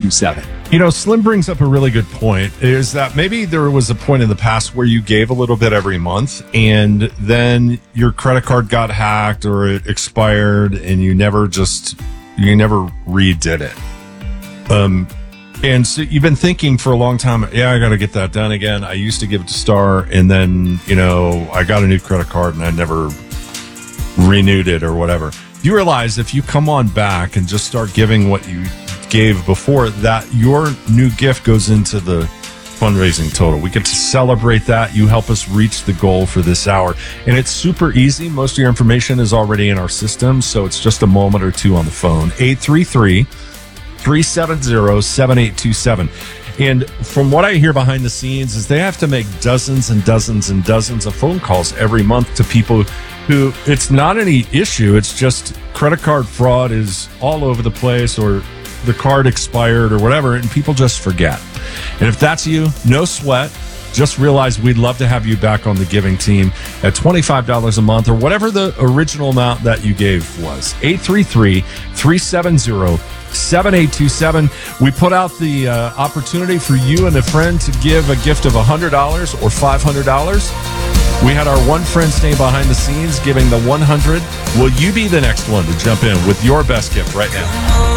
7827. Slim brings up a really good point, is that maybe there was a point in the past where you gave a little bit every month and then your credit card got hacked or it expired and you never redid it. And so you've been thinking for a long time, I got to get that done again. I used to give it to Star and then, I got a new credit card and I never renewed it or whatever. You realize if you come on back and just start giving what you gave before, that your new gift goes into the fundraising total. We get to celebrate that. You help us reach the goal for this hour. And it's super easy. Most of your information is already in our system, so it's just a moment or two on the phone. 833-370-7827. And from what I hear behind the scenes is they have to make dozens and dozens and dozens of phone calls every month to people who it's not any issue. It's just credit card fraud is all over the place, or the card expired or whatever, and people just forget. And if that's you, no sweat. Just realize we'd love to have you back on the giving team at $25 a month or whatever the original amount that you gave was. 833-370-7827. We put out the opportunity for you and a friend to give a gift of $100 or $500. We had our one friend staying behind the scenes giving the $100. Will you be the next one to jump in with your best gift right now?